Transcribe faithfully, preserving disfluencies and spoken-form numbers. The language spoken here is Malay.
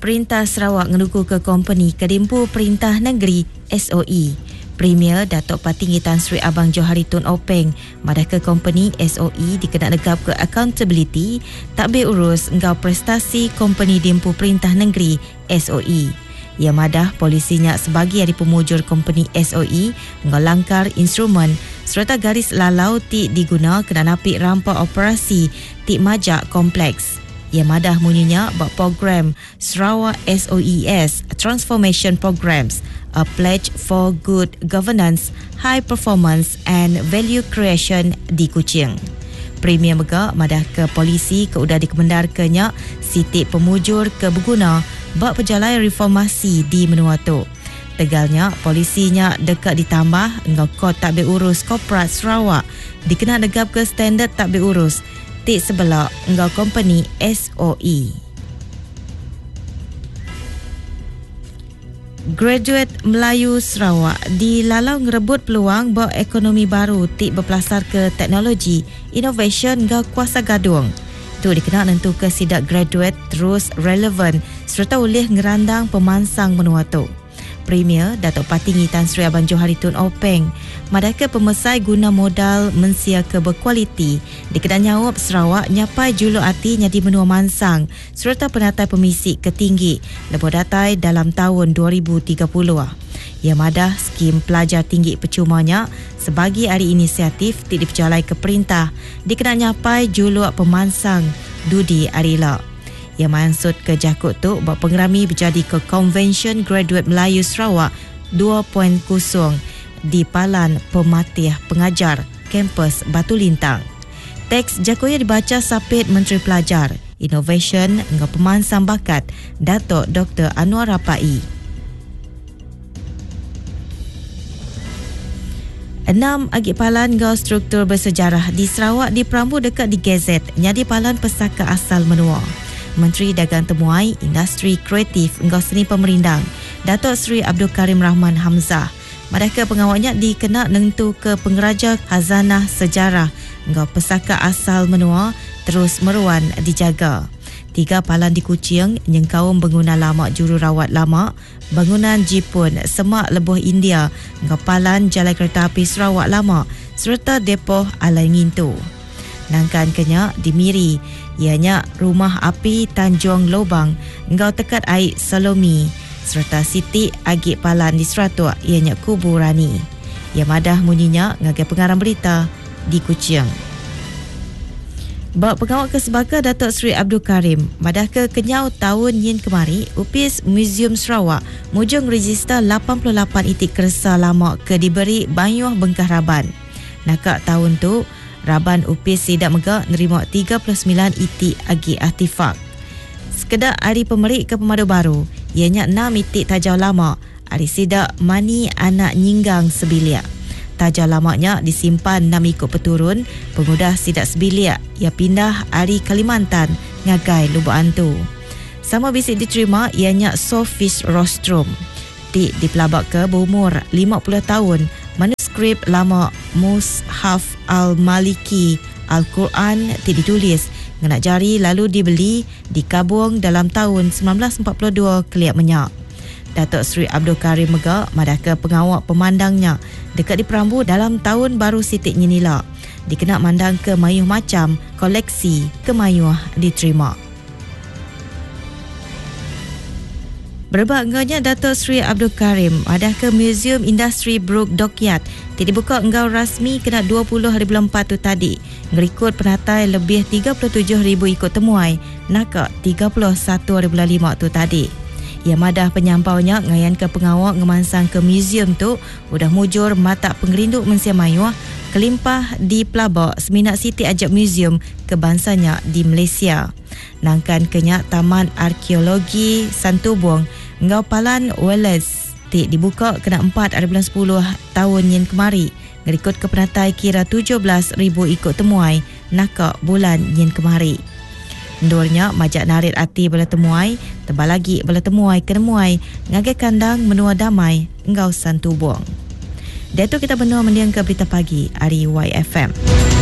Perintah Sarawak ngenuku ke company Kedimpu Perintah Negeri S O E. Premier Datuk Patinggi Tan Sri Abang Johari Tun Openg madah ke company S O E dikena negap ke accountability tak be urus engkau prestasi company Dimpu Perintah Negeri S O E. Ia madah polisinya sebagai hari pemujur company S O E engkau langkar instrumen serta garis lalau ti diguna kena napik rampa operasi ti majak kompleks. Ia madah munyinya bak program Sarawak S O E S Transformation Programs, a pledge for good governance, high performance and value creation di Kuching. Premier Mega madah ke polisi ke udah dikemendarkannya sitik pemujur ke berguna bak perjalanan reformasi di Menua tu. Tegalnya polisinya dekat ditambah engkau kod tak beurus korporat Sarawak dikena negap ke standard tak beurus tik sebelah engkau company S O E. Graduate Melayu Sarawak dilalau ngerebut peluang bawa ekonomi baru tik berpelasar ke teknologi, innovation dan kuasa gadung. Itu dikenal nentu ke sidak graduate terus relevan serta boleh ngerandang pemansang menua tu. Premier Datuk Patinggi Tan Sri Abang Johari Tun Openg madake pemesai guna modal mensia ke berkualiti dikena nyawab Sarawak nyapai julu ati nyadi menua mansang serta penatai pemisik ketinggi lebuh datai dalam tahun dua ribu tiga puluh. Ia madah skim pelajar tinggi percumanya sebagai hari inisiatif tidak diperjalai ke perintah dikena nyapai julu pemansang Dudi Arila. Yang maksud ke jakut tu buat pengerami berjadi ke Convention Graduate Melayu Sarawak dua titik kosong di Palan Pematih Pengajar kampus Batu Lintang. Teks jakunya dibaca sapit Menteri Pelajar, Innovation dan Pemansang Bakat Datuk Doktor Anwar Rapai. Enam agi palan gau struktur bersejarah di Sarawak diperambu dekat di Gazette nyadi palan pesaka asal menua. Menteri Dagang Temuai, Industri Kreatif engkau Seni Pemerindang Datuk Seri Abdul Karim Rahman Hamzah mereka pengawalnya dikena nentu ke pengeraja khazanah sejarah engkau pesaka asal menua terus meruan dijaga. Tiga palan di Kuching yang kaum bangunan lama jururawat lama bangunan Jepun Semak Lebuh India engkau palan jalan kereta api Sarawak lama serta depoh Alai Ngintu. Nangkan kenya di Miri ianya rumah api Tanjung Lobang engkau tekat air Salomi serta Siti Agik Palan di Seratua ianya Kuburani. Ia madah munyinya ngagai pengarang berita di Kuching. Bak pengawal kesebaka Datuk Seri Abdul Karim madah ke kenyau tahun yin kemari Upis Museum Sarawak mujung register lapan puluh lapan itik keresa lama ke diberi Banyuah Bengkah Raban. Nakak tahun tu Raban Upis Sidak Megak nerima tiga puluh sembilan itik agi artifak. Sekedar hari pemerik ke pemadu baru, ianya enam itik tajau lama, hari Sidak Mani Anak Nyinggang Sebiliak. Tajau lamanya disimpan enam ikut peturun, pengudah Sidak Sebiliak, ia pindah hari Kalimantan, ngagai Lubuk Antu. Sama bisik diterima, ianya Sofish Rostrum. Tik dipelabak ke berumur lima puluh tahun, manuskrip lama Mushaf Al-Maliki Al-Quran tidak ditulis ngenak jari lalu dibeli dikabung dalam tahun sembilan belas empat puluh dua keliak menyak. Datuk Seri Abdul Karim Mega madah ke pengawak pemandangnya dekat di Perambu dalam tahun baru sitik nyinila dikena mandang ke mayuh macam koleksi kemayuh diterima. Berbanganya Datuk Seri Abdul Karim ada ke Museum Industri Brook Dockyard dibuka enggau rasmi kena dua puluh hari bulan empat tu tadi ngerikut penatai lebih tiga puluh tujuh ribu ikut temuai nakak tiga puluh satu hari bulan lima tu tadi. Ia madah penyampaunya ngayan ke pengawak ngemansang ke museum tu udah mujur mata pengerinduk mensia mayuah kelimpah di pelabak seminat Siti Ajak Museum kebangsanya di Malaysia. Nangkan kenyak Taman Arkeologi Santubong ngau Palan Wallace tik dibuka kena empat hari bulan sepuluh tahun yang kemari ngerikut ke penatai kira tujuh belas ribu ikut temuai nakak bulan yang kemari. Ndurnya majak narit ati bala temuai tebal lagi bala temuai kenemuai ngagai kandang menua damai ngau Santubong. Dato kita benua mendiang ke berita pagi hari Y F M.